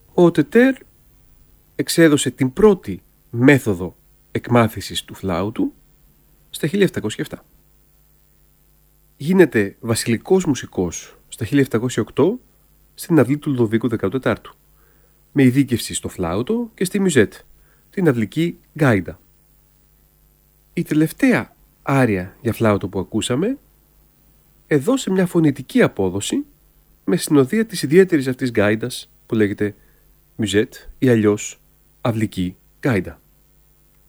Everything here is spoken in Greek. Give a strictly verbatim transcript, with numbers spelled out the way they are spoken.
Ο Τετέρ εξέδωσε την πρώτη μέθοδο εκμάθησης του φλάουτου στα χίλια επτακόσια επτά. Γίνεται βασιλικός μουσικός στα χίλια επτακόσια οκτώ στην αυλή του Λουδοβίκου δεκατέσσερις, με ειδίκευση στο φλάουτο και στη μουζέτ, την αυλική γκάιντα. Η τελευταία άρια για φλάουτο που ακούσαμε έδωσε μια φωνητική απόδοση με συνοδεία της ιδιαίτερης αυτής γκάιντας που λέγεται μουζέτ ή αλλιώς αυλική γκάιντα.